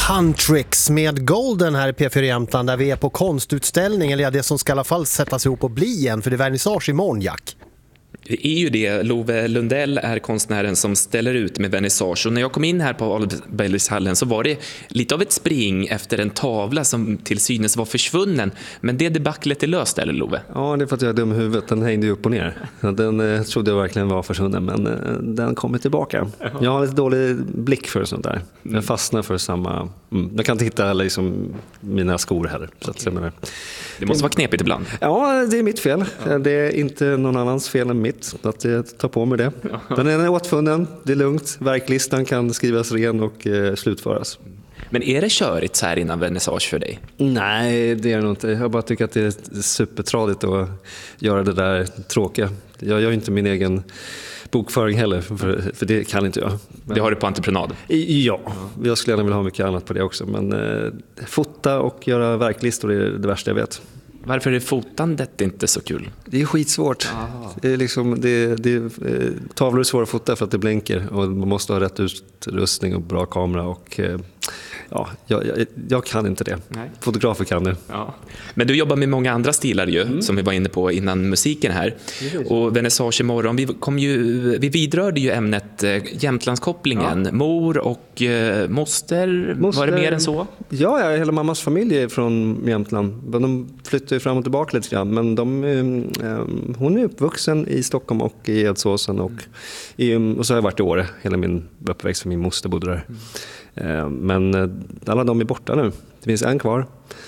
Huntrix med Golden här i P4 Jämtland, där vi är på konstutställning, eller det som ska i alla fall sättas ihop och bli en, för det är vernissage imorgon, Jack. Det är ju det. Love Lundell är konstnären som ställer ut med vernissage. Och när jag kom in här på Albergshallen så var det lite av ett spring efter en tavla som till synes var försvunnen. Men det debaclet är löst, eller Love? Ja, det är för att jag är dum i huvudet. Den hängde ju upp och ner. Den trodde jag verkligen var försvunnen, men den kommer tillbaka. Jag har lite dålig blick för sånt där. Jag fastnar för samma... Jag kan inte hitta liksom mina skor heller. Så att, det måste vara knepigt ibland. Ja, det är mitt fel. Det är inte någon annans fel än mitt att jag tar på mig det. Den är åtfunnen, det är lugnt. Verklistan kan skrivas ren och slutföras. Men är det körigt så här innan vernissage för dig? Nej, det är det nog inte. Jag bara tycker att det är supertradigt att göra det där tråkiga. Jag gör inte min egen bokföring heller, för det kan inte jag. Men det har du på entreprenad? Ja, jag skulle gärna vilja ha mycket annat på det också. Men fota och göra verklistor är det värsta jag vet. Varför är fotandet inte så kul? Det är skitsvårt. Det är liksom, tavlor är svåra att fota för att det blänker och man måste ha rätt utrustning och bra kamera och ja, jag kan inte det. Nej. Fotografer kan det. Ja. Men du jobbar med många andra stilar ju, som vi var inne på innan musiken här. Och vernissage imorgon, vi vidrörde ju ämnet Jämtlandskopplingen. Mor och moster, var det mer än så? Ja, hela mammas familj är från Jämtland. De flyttar ju fram och tillbaka lite grann, men hon är uppvuxen i Stockholm och i Edsåsen och så har jag varit i Åre hela min uppväxt, för min moster bodde där. Men alla de är borta nu. Det finns en kvar.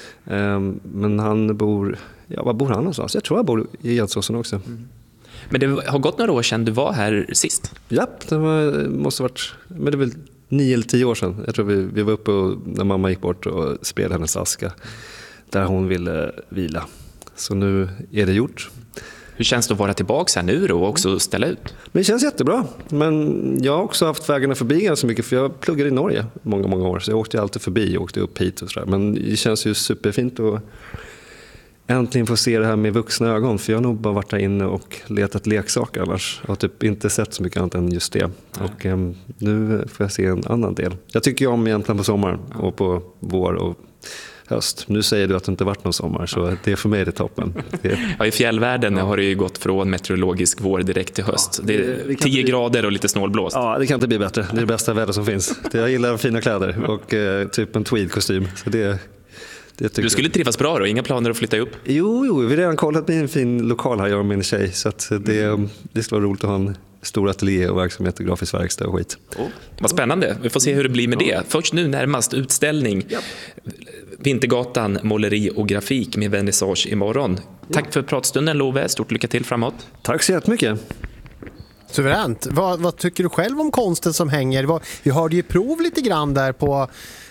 Men han bor... Ja, var bor han någonstans? Jag tror jag bor i Edsåsen också. Men det har gått några år sedan du var här sist? Japp, det måste ha varit... Men det är väl 9 eller 10 år sedan. Jag tror vi var uppe när mamma gick bort och spelade hennes aska. Där hon ville vila. Så nu är det gjort. Hur känns det att vara tillbaka här nu då och också ställa ut? Men det känns jättebra. Men jag har också haft vägarna förbi ganska mycket, för jag pluggade i Norge många år. Så jag åkte alltid förbi och åkte upp hit och sådär. Men det känns ju superfint att äntligen få se det här med vuxna ögon. För jag har nog bara varit där inne och letat leksaker annars. Jag har typ inte sett så mycket annat än just det. Och nu får jag se en annan del. Jag tycker ju om egentligen på sommaren och på vår och höst. Nu säger du att det inte varit någon sommar, så det är för mig det toppen. Ja, i fjällvärlden har det ju gått från meteorologisk vår direkt till höst. Det är 10 grader och lite snålblåst. Ja, det kan inte bli bättre. Det är det bästa väder som finns. Jag gillar fina kläder och typ en tweedkostym. Så du skulle trivas bra då? Inga planer att flytta upp? Jo, vi har redan kollat med en fin lokal här, jag och min tjej. Så att det skulle vara roligt att ha en stor ateljé och verksamhet och grafisk verkstad och skit. Vad spännande. Vi får se hur det blir med det. Först nu närmast utställning. Vintergatan, måleri och grafik med vernissage imorgon. Tack för pratstunden, Love. Stort lycka till framåt. Tack så jättemycket. Suveränt. Vad tycker du själv om konsten som hänger? Vi hörde ju prov lite grann där på...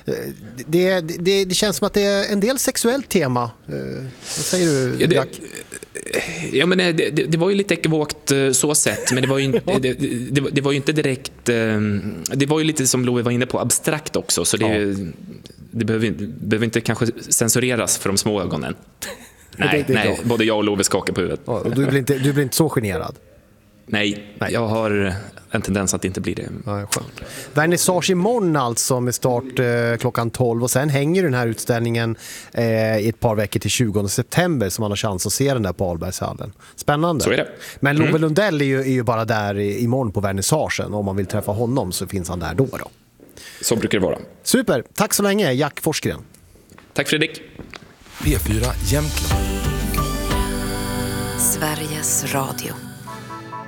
Det känns som att det är en del sexuellt tema. Vad säger du, Jack? Ja, men det var ju lite ekivokt så sett, men det var ju inte, det var ju inte direkt... Det var ju lite, som Love var inne på, abstrakt också, så det behöver inte kanske censureras för de små ögonen. Nej, både jag och Love skakar på huvudet. Och du blir inte så generad? Nej, jag har en tendens att inte bli det. Ja, skönt. Vernissage imorgon alltså, med start klockan 12, och sen hänger den här utställningen i ett par veckor till 20 september, så man har chans att se den där på Albergshallen. Spännande. Så är det. Men Love Lundell är ju bara där imorgon på vernissagen. Om man vill träffa honom så finns han där då. Så brukar det vara. Super, tack så länge, Jack Forsgren. Tack Fredrik. P4 Jämtland. Sveriges Radio.